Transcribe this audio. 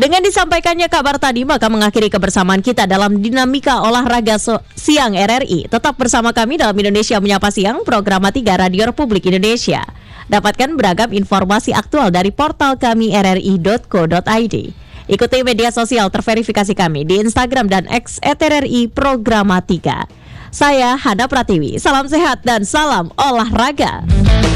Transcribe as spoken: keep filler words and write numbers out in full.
Dengan disampaikannya kabar tadi, maka mengakhiri kebersamaan kita dalam Dinamika Olahraga so- Siang R R I. Tetap bersama kami dalam Indonesia Menyapa Siang, program tiga Radio Republik Indonesia. Dapatkan beragam informasi aktual dari portal kami r r i dot co dot i d. Ikuti media sosial terverifikasi kami di Instagram dan X at R R I Programatika. Saya Hana Pratiwi, salam sehat dan salam olahraga.